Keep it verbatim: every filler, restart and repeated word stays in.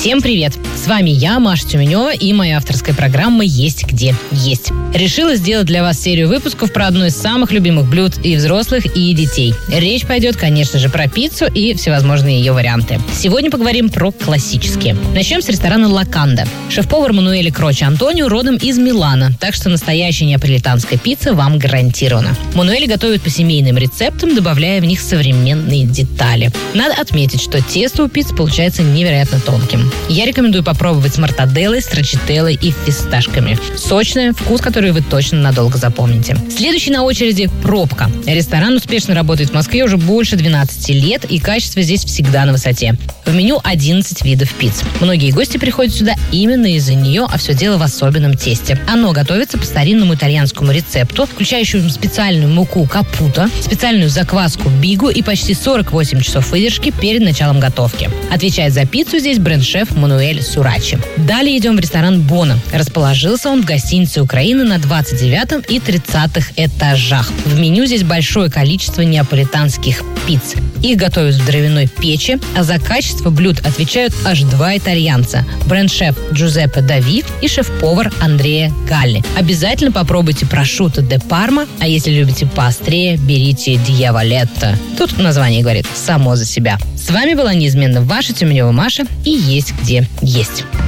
Всем привет! С вами я, Маша Тюменева, и моя авторская программа «Есть где есть». Решила сделать для вас серию выпусков про одно из самых любимых блюд и взрослых, и детей. Речь пойдет, конечно же, про пиццу и всевозможные ее варианты. Сегодня поговорим про классические. Начнем с ресторана «Локанда». Шеф-повар Мануэле Кроче Антонио родом из Милана, так что настоящая неаполитанская пицца вам гарантирована. Мануэле готовит по семейным рецептам, добавляя в них современные детали. Надо отметить, что тесто у пиццы получается невероятно тонким. Я рекомендую попробовать с мортаделлой, страчителлой и фисташками. Сочная, вкус, который вы точно надолго запомните. Следующий на очереди – «Пробка». Ресторан успешно работает в Москве уже больше двенадцати лет, и качество здесь всегда на высоте. В меню одиннадцать видов пицц. Многие гости приходят сюда именно из-за нее, а все дело в особенном тесте. Оно готовится по старинному итальянскому рецепту, включающему специальную муку капуто, специальную закваску бигу и почти сорок восемь часов выдержки перед началом готовки. Отвечает за пиццу здесь бренд-шеф Мануэль Сурачи. Далее идем в ресторан «Бона». Расположился он в гостинице «Украина» на двадцать девятом и тридцатых этажах. В меню здесь большое количество неаполитанских пицц. Их готовят в дровяной печи, а за качество блюд отвечают аж два итальянца – бренд-шеф Джузеппе Дави и шеф-повар Андреа Галли. Обязательно попробуйте прошутто де Парма, а если любите поострее, берите дьяволетто. Тут название говорит само за себя. С вами была неизменно ваша Тюменева Маша, и есть где есть.